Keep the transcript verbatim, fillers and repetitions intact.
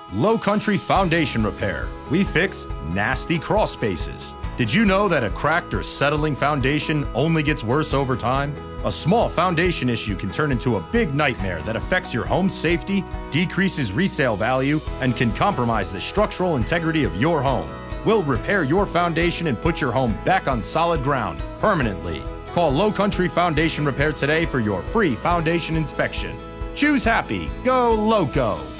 Low Country Foundation Repair. We fix nasty crawl spaces. Did you know that a cracked or settling foundation only gets worse over time? A small foundation issue can turn into a big nightmare that affects your home's safety, decreases resale value, and can compromise the structural integrity of your home. We'll repair your foundation and put your home back on solid ground permanently. Call Low Country Foundation Repair today for your free foundation inspection. Choose happy. Go Loco.